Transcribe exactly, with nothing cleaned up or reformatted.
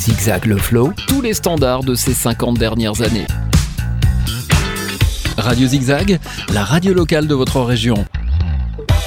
Zigzag le Flow, tous les standards de ces cinquante dernières années. Radio Zigzag, la radio locale de votre région.